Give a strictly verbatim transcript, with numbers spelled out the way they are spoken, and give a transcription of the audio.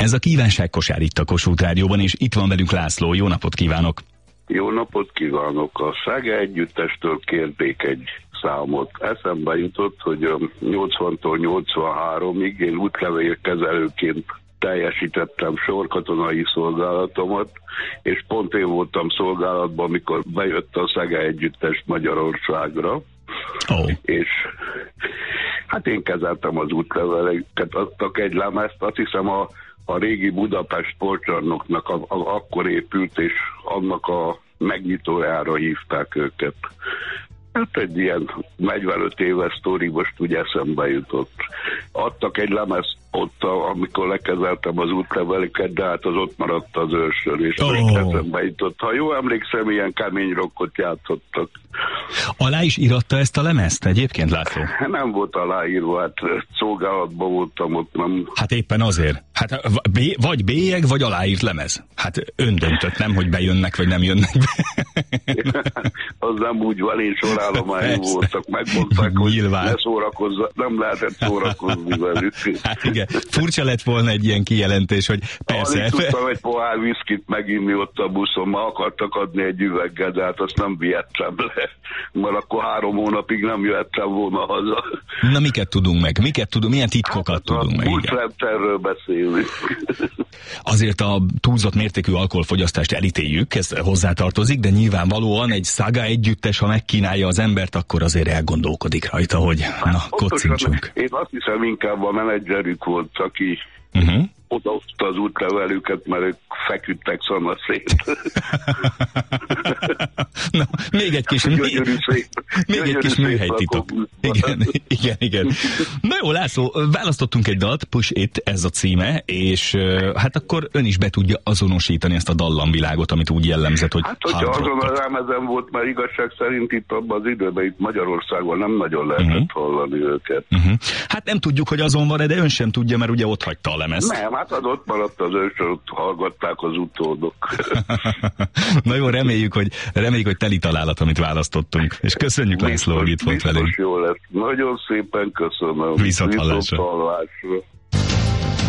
Ez a kívánságkosár itt a Kossuth Rádióban, és itt van velünk László. Jó napot kívánok! Jó napot kívánok! A Szaga Együttestől kérnék egy számot. Eszembe jutott, hogy a nyolcvantól nyolcvanháromig én útlevélkezelőként teljesítettem sorkatonai szolgálatomat, és pont én voltam szolgálatban, amikor bejött a Szaga Együttest Magyarországra. Oh. És hát én kezeltem az útleveleket, adtak egy lemezt, azt hiszem a, a régi Budapest sportcsarnoknak a, a, akkor épült, és annak a megnyitójára hívták őket. Hát egy ilyen negyvenöt éves sztori most ugye eszembe jutott. Adtak egy lemezt ott, amikor lekezeltem az útleveleket, de hát az ott maradt az őrsön, és oh. most eszembe jutott. Ha jól emlékszem, ilyen kemény rockot játszottak. Alá is íratta ezt a lemezt egyébként, László? Nem volt aláírva, hát szolgálatban voltam ott, nem... Hát éppen azért. Hát b- vagy bélyeg, vagy aláírt lemez. Hát ön döntött, nem, hogy bejönnek, vagy nem jönnek be. Az nem úgy van, én sorállomány voltak, megmondták, hogy nyilván. Ne szórakozza, nem lehetett szórakozni velük. Hát igen, furcsa lett volna egy ilyen kijelentés, hogy persze. Alig tudtam egy pohár viszkit meginni ott a buszon, ma akartak adni egy üveggel, de hát azt nem vihettem le, mert akkor három hónapig nem jöhettem volna haza. Na miket tudunk meg? Miket tudunk, milyen titkokat hát, tudunk meg? Buszrendszerről beszélni. Azért a túlzott mértékű alkoholfogyasztást elítéljük, ez hozzátartozik, de nyilvánvalóan egy Szaga Együttes, ha megkínálja az embert, akkor azért elgondolkodik rajta, hogy hát, na, kocincsunk. Én azt hiszem, inkább a menedzserük volt, aki uh-huh. odaoszta az útlevelüket, mert ők feküdtek szanaszét. Na, még egy kis, még, még egy kis műhelytitok. Igen, igen, igen. Na jó, László, választottunk egy dalt, Push It, ez a címe, és hát akkor ön is be tudja azonosítani ezt a dallamvilágot, amit úgy jellemzett, hogy hát, hogyha azon a lemezen volt, mert igazság szerint itt abban az időben, itt Magyarországon nem nagyon lehetett uh-huh. hallani őket. Uh-huh. Hát nem tudjuk, hogy azon van, de ön sem tudja, mert ugye ott hagyta a lemezt. Nem, hát az ott maradt az ősön, ott hallgatták az utódok. Na jó, reméljük, hogy, reméljük, hogy teli találat, amit választottunk. És köszönjük, László, hogy itt volt velünk. Jó lesz. Nagyon szépen köszönöm. Viszont hallásra. Viszont hallásra.